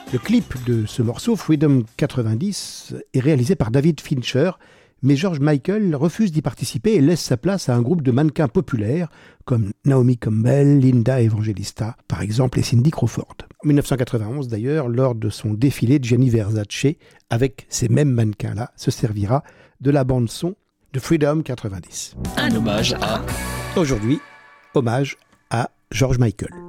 Le clip de ce morceau, Freedom 90, est réalisé par David Fincher, mais George Michael refuse d'y participer et laisse sa place à un groupe de mannequins populaires comme Naomi Campbell, Linda Evangelista, par exemple, et Cindy Crawford. En 1991 d'ailleurs, lors de son défilé, Gianni Versace, avec ces mêmes mannequins-là, se servira de la bande-son de Freedom 90. Un hommage à... Aujourd'hui, hommage à George Michael.